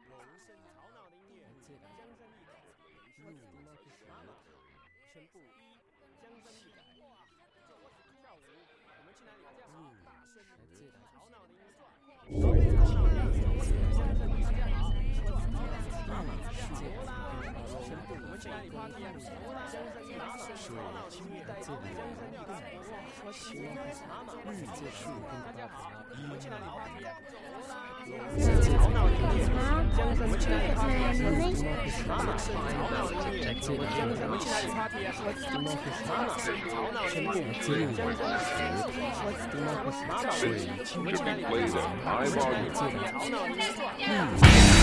全部将声一改，跳舞，我们去哪里大家好，大声吵闹的音乐，将声大家好，全部我们去哪里 party 啊？将声一改，吵闹的音乐，将声一改，妈妈，大家好，我们去哪里 party 啊？吵闹的音乐，将声我们去哪里 party 啊？妈妈，吵闹的音乐，将声我们去哪里 party 啊？妈妈，吵闹的音乐，将声 What's democracy? 我们去哪里 party 啊？我们去哪里 party 啊？吵闹的音乐。